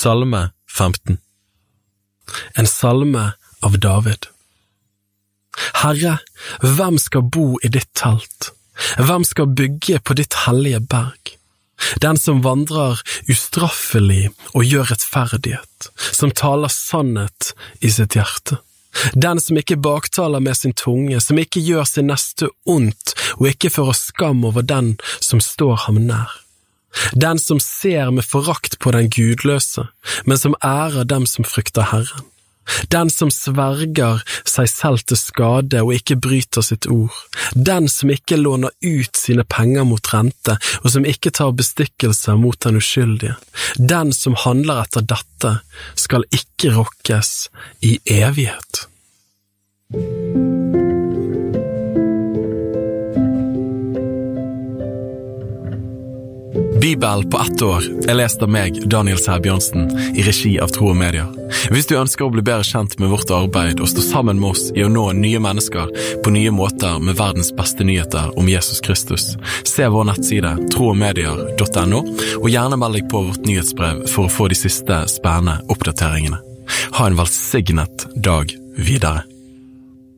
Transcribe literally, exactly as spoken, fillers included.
Salme femten. En salme av David. Herre, hvem skal bo i ditt telt? Hvem skal bygge på ditt hellige berg? Den som vandrer ustraffelig og gjør rettferdighet, som taler sannhet i sitt hjerte. Den som ikke baktaler med sin tunge, som ikke gjør sin neste ondt, og ikke fører skam over den som står ham nær. Den som ser med forakt på den gudløse, men som ærer dem som frykter Herren. Den som sverger seg selv til skade og ikke bryter sitt ord. Den som ikke låner ut sine penger mot rente, og som ikke tar bestikkelser mot den uskyldige. Den som handler etter dette, skal ikke rokkes i evighet. Bibel på ett år er lest av meg, Daniel Sæbjørnsen, i regi av Tro og Medier. Hvis du ønsker å bli bedre kjent med vårt arbeid og stå sammen med oss i å nå nye mennesker på nye måter med verdens beste nyheter om Jesus Kristus, se vår nettside tro og medier punktum no, og gjerne meld deg på vårt nyhetsbrev for å få de siste spennende oppdateringene. Ha en velsignet dag videre.